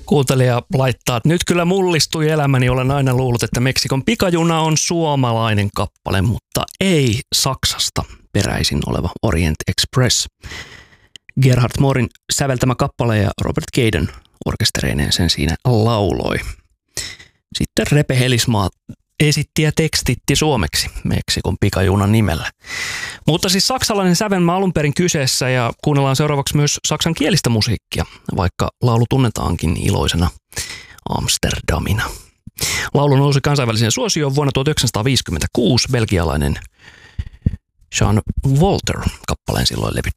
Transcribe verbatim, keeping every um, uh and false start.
Kuuntelija laittaa, että nyt kyllä mullistui elämäni, olen aina luullut, että Meksikon pikajuna on suomalainen kappale, mutta ei Saksasta peräisin oleva Orient Express. Gerhard Moorin säveltämä kappale ja Robert Gaden orkestereineen sen siinä lauloi. Sitten Repe Helismaa esitti ja tekstitti suomeksi Meksikon pikajunan nimellä. Mutta siis saksalainen sävelmä alun perin kyseessä ja kuunnellaan seuraavaksi myös saksankielistä musiikkia, vaikka laulu tunnetaankin iloisena Amsterdamina. Laulu nousi kansainväliseen suosioon vuonna tuhatyhdeksänsataaviisikymmentäkuusi. Belgialainen Jean Walter kappaleen silloin levytti.